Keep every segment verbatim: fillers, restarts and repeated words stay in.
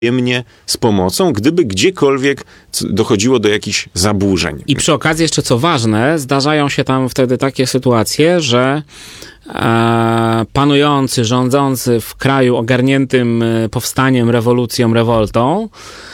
mnie z pomocą, gdyby gdziekolwiek dochodziło do jakichś zaburzeń. I przy okazji jeszcze co ważne, zdarzają się tam wtedy takie sytuacje, że e, panujący, rządzący w kraju ogarniętym powstaniem, rewolucją, rewoltą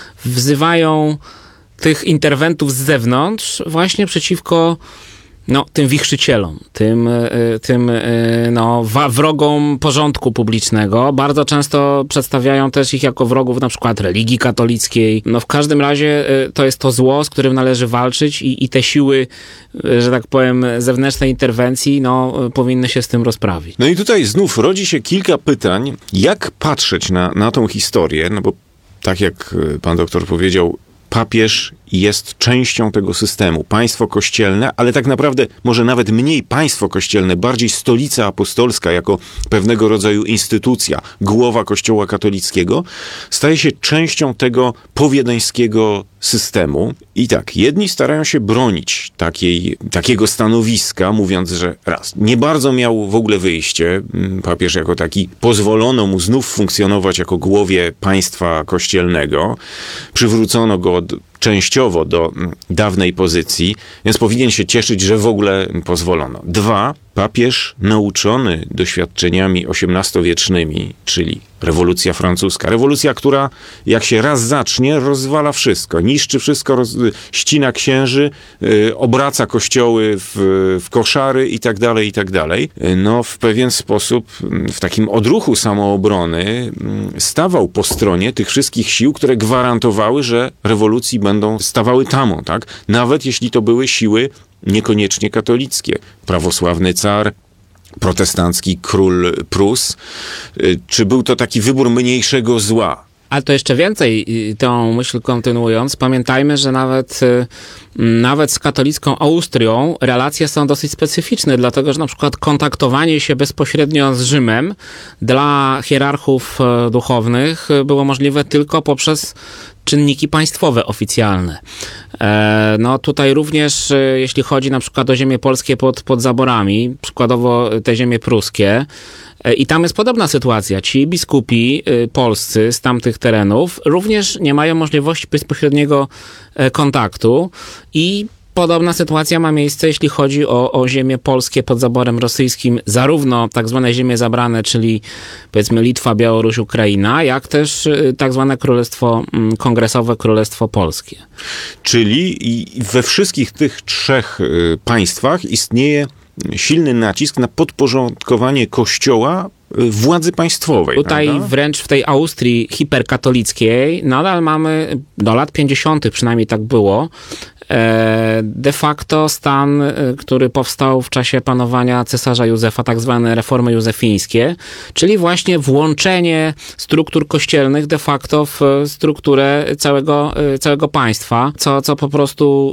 wzywają tych interwentów z zewnątrz właśnie przeciwko no, tym wichrzycielom, tym, tym no, wrogom porządku publicznego. Bardzo często przedstawiają też ich jako wrogów na przykład religii katolickiej. No, w każdym razie to jest to zło, z którym należy walczyć i, i te siły, że tak powiem, zewnętrznej interwencji, no, powinny się z tym rozprawić. No i tutaj znów rodzi się kilka pytań, jak patrzeć na, na tą historię, no bo tak jak pan doktor powiedział, papież jest częścią tego systemu. Państwo kościelne, ale tak naprawdę może nawet mniej państwo kościelne, bardziej stolica apostolska jako pewnego rodzaju instytucja, głowa Kościoła katolickiego, staje się częścią tego powiedeńskiego systemu. I tak, jedni starają się bronić takiej, takiego stanowiska, mówiąc, że raz, nie bardzo miał w ogóle wyjście. Papież jako taki, pozwolono mu znów funkcjonować jako głowie państwa kościelnego. Przywrócono go od częściowo do dawnej pozycji, więc powinien się cieszyć, że w ogóle pozwolono. Dwa, papież nauczony doświadczeniami osiemnastowiecznymi, czyli rewolucja francuska. Rewolucja, która jak się raz zacznie, rozwala wszystko, niszczy wszystko, roz, ścina księży, yy, obraca kościoły w, w koszary i tak dalej, i tak dalej. No w pewien sposób, w takim odruchu samoobrony stawał po stronie tych wszystkich sił, które gwarantowały, że rewolucji będą stawały tamą, tak? Nawet jeśli to były siły niekoniecznie katolickie. Prawosławny car, protestancki król Prus. Czy był to taki wybór mniejszego zła? Ale to jeszcze więcej, tą myśl kontynuując, pamiętajmy, że nawet, nawet z katolicką Austrią relacje są dosyć specyficzne, dlatego że na przykład kontaktowanie się bezpośrednio z Rzymem dla hierarchów duchownych było możliwe tylko poprzez czynniki państwowe oficjalne. No tutaj również, jeśli chodzi na przykład o ziemie polskie pod, pod zaborami, przykładowo te ziemie pruskie, i tam jest podobna sytuacja. Ci biskupi polscy z tamtych terenów również nie mają możliwości bezpośredniego kontaktu i podobna sytuacja ma miejsce, jeśli chodzi o, o ziemie polskie pod zaborem rosyjskim, zarówno tak zwane ziemie zabrane, czyli powiedzmy Litwa, Białoruś, Ukraina, jak też tak zwane Królestwo Kongresowe, Królestwo Polskie. Czyli we wszystkich tych trzech państwach istnieje silny nacisk na podporządkowanie Kościoła władzy państwowej. Tutaj prawda? Wręcz w tej Austrii hiperkatolickiej nadal mamy, do lat pięćdziesiątych przynajmniej tak było, de facto stan, który powstał w czasie panowania cesarza Józefa, tak zwane reformy józefińskie, czyli właśnie włączenie struktur kościelnych de facto w strukturę całego, całego państwa, co, co po prostu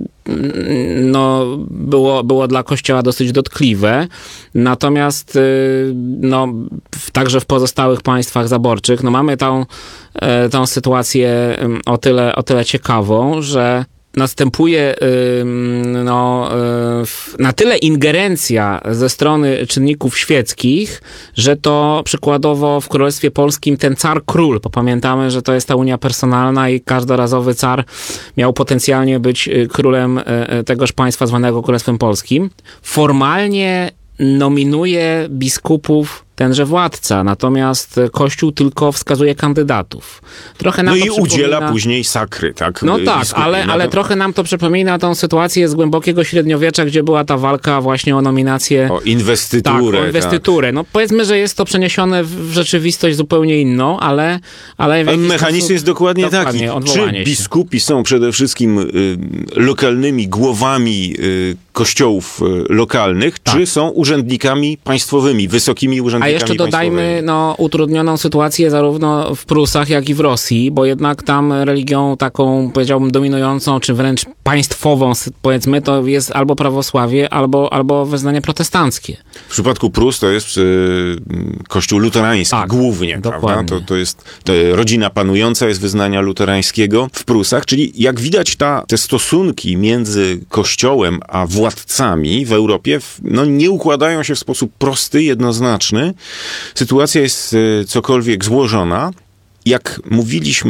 no, było, było dla Kościoła dosyć dotkliwe. Natomiast no, także w pozostałych państwach zaborczych no, mamy tą, tą sytuację o tyle, o tyle ciekawą, że następuje no, na tyle ingerencja ze strony czynników świeckich, że to przykładowo w Królestwie Polskim ten car-król, bo pamiętamy, że to jest ta unia personalna i każdorazowy car miał potencjalnie być królem tegoż państwa zwanego Królestwem Polskim, formalnie nominuje biskupów tenże władca, natomiast Kościół tylko wskazuje kandydatów. Trochę nam no to i przypomina... udziela później sakry, tak? No tak, ale, ale trochę nam to przypomina tą sytuację z głębokiego średniowiecza, gdzie była ta walka właśnie o nominację... O inwestyturę. Tak, o inwestyturę. Tak. No powiedzmy, że jest to przeniesione w rzeczywistość zupełnie inną, ale... Ale, ale mechanizm jest dokładnie, dokładnie taki. Czy biskupi się. są przede wszystkim y, lokalnymi głowami y, kościołów y, lokalnych, tak. czy są urzędnikami państwowymi, wysokimi urzędnikami? A jeszcze dodajmy no, utrudnioną sytuację zarówno w Prusach, jak i w Rosji, bo jednak tam religią taką, powiedziałbym, dominującą, czy wręcz państwową, powiedzmy, to jest albo prawosławie, albo, albo wyznanie protestanckie. W przypadku Prus to jest y, kościół luterański, tak, głównie, prawda? To, to jest to rodzina panująca jest wyznania luterańskiego w Prusach, czyli jak widać ta, te stosunki między kościołem a władcami w Europie no, nie układają się w sposób prosty, jednoznaczny. Sytuacja jest cokolwiek złożona. Jak mówiliśmy